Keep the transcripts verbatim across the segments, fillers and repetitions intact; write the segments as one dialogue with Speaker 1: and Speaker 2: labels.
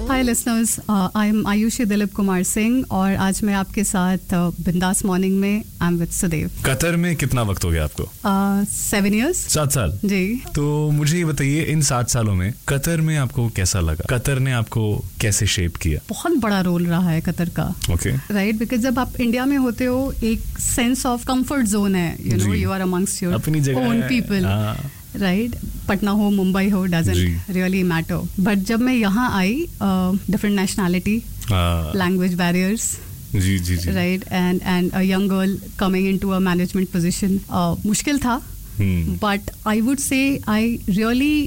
Speaker 1: Hi listeners, I am Ayushi Dilip Kumar Singh और आज मैं आपके साथ बिंदास मॉर्निंग में I am with Sudev.
Speaker 2: Qatar में कितना वक्त हो गया आपको?
Speaker 1: Seven years.
Speaker 2: सात साल
Speaker 1: जी।
Speaker 2: तो मुझे ये बताइए, इन सात सालों में कतर में आपको कैसा लगा? कतर ने आपको कैसे शेप किया?
Speaker 1: बहुत बड़ा रोल रहा है कतर का।
Speaker 2: ओके,
Speaker 1: राइट, बिकॉज जब आप इंडिया में होते हो एक सेंस ऑफ कंफर्ट जोन है, you know, you are amongst your
Speaker 2: अपनी जगह
Speaker 1: ओन पीपल, राइट। पटना हो, मुंबई हो, डजंट रियली मैटर। बट जब मैं यहाँ आई, different nationality, language barriers,
Speaker 2: ji ji ji,
Speaker 1: right, and and a young girl coming into a management position, मुश्किल था। But I would say I really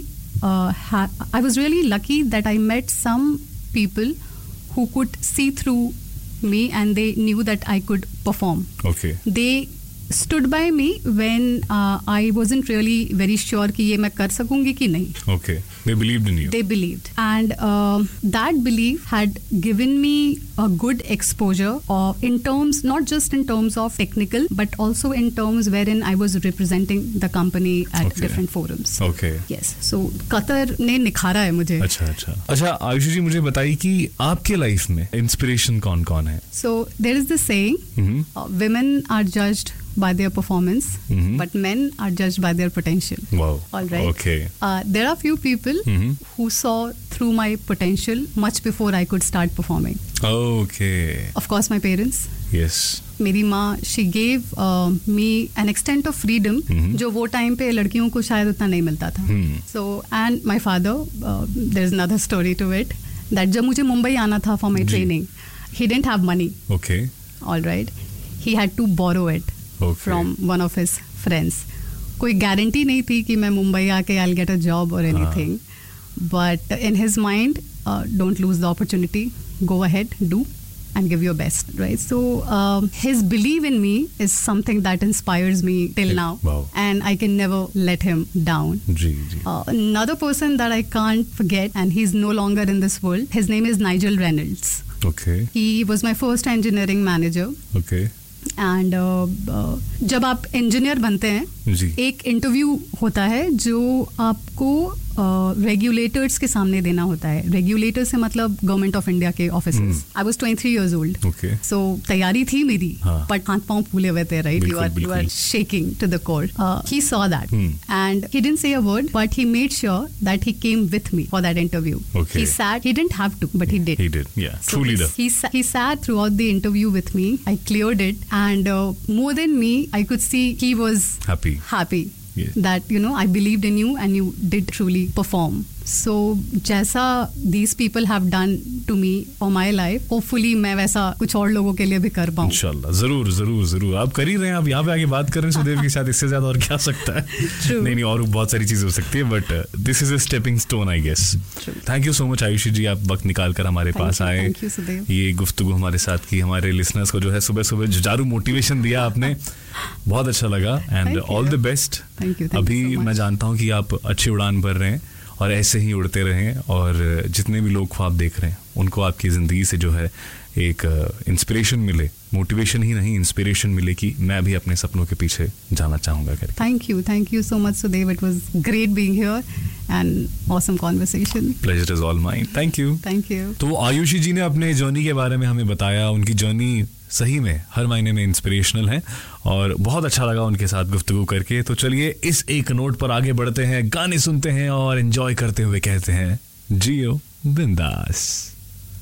Speaker 1: I was really lucky that I met some people who could see through me and they knew that I could perform.
Speaker 2: Okay.
Speaker 1: They stood by me when uh, I wasn't really very sure कि ये मैं कर सकूंगी कि नहीं.
Speaker 2: Okay. They believed in you.
Speaker 1: They believed, and uh, that belief had given me a good exposure uh, in terms, not just in terms of technical, but also in terms wherein I was representing the company at
Speaker 2: Okay.
Speaker 1: different forums.
Speaker 2: Okay.
Speaker 1: Yes. So Qatar ने निखारा है मुझे.
Speaker 2: अच्छा अच्छा अच्छा आयुषी जी, मुझे बताइए कि आपके लाइफ में इंस्पिरेशन कौन कौन है?
Speaker 1: So there is this saying,
Speaker 2: Mhm.
Speaker 1: uh, women are judged by their performance,
Speaker 2: Mhm.
Speaker 1: but men are judged by their potential.
Speaker 2: Wow.
Speaker 1: All right.
Speaker 2: Okay.
Speaker 1: Uh, there are few people
Speaker 2: Mhm.
Speaker 1: who saw through my potential much before I could start performing.
Speaker 2: Okay.
Speaker 1: Of course, my parents.
Speaker 2: Yes.
Speaker 1: मेरी माँ, she gave uh, me an extent of freedom
Speaker 2: Mhm.
Speaker 1: जो वो time पे लड़कियों को शायद उतना नहीं मिलता था.
Speaker 2: Hmm.
Speaker 1: So and my father, uh, there is another story to it, that जब मुझे मुंबई आना था for my
Speaker 2: ji.
Speaker 1: training, he didn't have money.
Speaker 2: Okay.
Speaker 1: All right. He had to borrow it
Speaker 2: Okay.
Speaker 1: from one of his friends. कोई guarantee नहीं थी कि मैं मुंबई आके I'll get a job or anything. But in his mind, uh, don't lose the opportunity. Go ahead, do, and give your best. Right. So um, his belief in me is something that inspires me till now,
Speaker 2: Wow.
Speaker 1: and I can never let him down.
Speaker 2: Ji ji.
Speaker 1: Uh, another person that I can't forget, and he's no longer in this world. His name is Nigel Reynolds.
Speaker 2: Okay.
Speaker 1: He was my first engineering manager.
Speaker 2: Okay.
Speaker 1: And uh, uh, जब आप engineer बनते हैं,
Speaker 2: जी.
Speaker 1: एक interview होता है जो आपको regulators uh, के सामने देना होता है. रेगुलेटर से मतलब गवर्नमेंट ऑफ इंडिया के officers. I was twenty three years old.
Speaker 2: Okay.
Speaker 1: सो तैयारी थी मेरी,
Speaker 2: हाँ.
Speaker 1: बट हाथ पांव फूले हुए थे. Right, you are you are shaking to the core. He saw that and he didn't say a word, but he made sure that he came with me for that interview.
Speaker 2: Okay.
Speaker 1: He sat, he didn't have to, but he did.
Speaker 2: He did. Yeah.
Speaker 1: So
Speaker 2: True
Speaker 1: he,
Speaker 2: leader.
Speaker 1: he, sa- he sat throughout the interview with me. I cleared it, and uh, more than me, I could see he was
Speaker 2: Happy.
Speaker 1: happy
Speaker 2: Yeah.
Speaker 1: that, you know, I believed in you and you did truly perform. So जैसा these people have done to me for my life, hopefully मैं वैसा कुछ और लोगों के लिए भी कर पाऊँ.
Speaker 2: इंशाल्लाह, जरूर जरूर जरूर. आप कर ही रहे हैं, आप यहाँ पे आगे बात कर रहे हैं सुदेव के साथ, इससे ज्यादा और क्या सकता है?
Speaker 1: True.
Speaker 2: नहीं नहीं, और बहुत सारी चीजें हो सकती है, but this is a stepping stone I guess. Thank you so much Ayushi जी, आप वक्त निकाल कर हमारे
Speaker 1: Thank
Speaker 2: पास
Speaker 1: you,
Speaker 2: आए,
Speaker 1: thank you, सुदेव.
Speaker 2: ये गुफ्तगू हमारे साथ की, हमारे लिसनर्स को जो है सुबह सुबह जुझारू मोटिवेशन दिया आपने. बहुत अच्छा लगा and
Speaker 1: Thank you.
Speaker 2: All the best.
Speaker 1: Thank you, thank
Speaker 2: अभी
Speaker 1: you so much.
Speaker 2: मैं जानता हूँ कि आप अच्छी उड़ान भर रहे हैं और ऐसे ही उड़ते रहें, और जितने भी लोग ख्वाब देख रहे हैं उनको आपकी ज़िंदगी से जो है एक इंस्पिरेशन मिले, मोटिवेशन ही नहीं इंस्पिरेशन मिले कि मैं भी अपने सपनों के पीछे जाना चाहूँगा करके.
Speaker 1: Thank you, thank you so much, Sudev. It was great being here and awesome conversation.
Speaker 2: Pleasure is all mine. Thank you.
Speaker 1: Thank you.
Speaker 2: तो आयुषी जी ने अपने जर्नी के बारे में हमें बताया. उनकी जर्नी सही में हर महीने में इंस्पिरेशनल है और बहुत अच्छा लगा उनके साथ गुफ्तगू करके. तो चलिए इस एक नोट पर आगे बढ़ते हैं, गाने सुनते हैं और एंजॉय करते हुए कहते हैं जियो बिंदास.